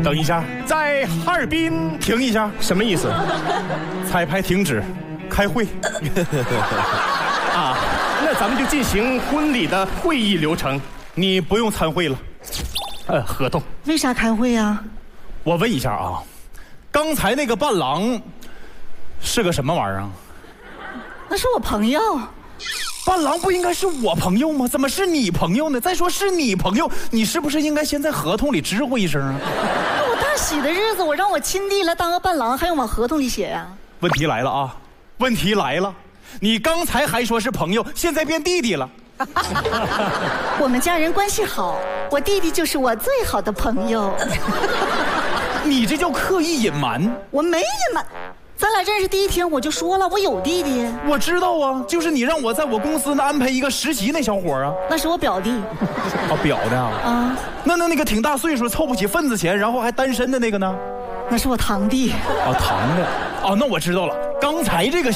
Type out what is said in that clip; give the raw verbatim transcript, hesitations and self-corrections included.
等一下，在哈尔滨停一下， 什么意思？ 彩排停止，开会。 啊，那咱们就进行婚礼的会议流程。 你不用参会了。 呃，合同。 为啥开会呀？ 我问一下啊，刚才那个伴郎是个什么玩意儿啊？ 那是我朋友。 伴郎不应该是我朋友吗？怎么是你朋友呢？再说是你朋友，你是不是应该先在合同里知会一声啊？ 那我大喜的日子，我让我亲弟来当个伴郎，还用往合同里写呀？ 问题来了啊！问题来了，你刚才还说是朋友，现在变弟弟了。 我们家人关系好，我弟弟就是我最好的朋友。 你这叫刻意隐瞒。 我没隐瞒。咱俩认识第一天我就说了，我有弟弟。 我知道啊，就是你让我在我公司呢安排一个实习那小伙啊。 那是我表弟。 哦，表的啊。 啊， 那那那个挺大岁数，凑不起份子钱，然后还单身的那个呢？ 那是我堂弟。 哦，堂的。哦，那我知道了。刚才这个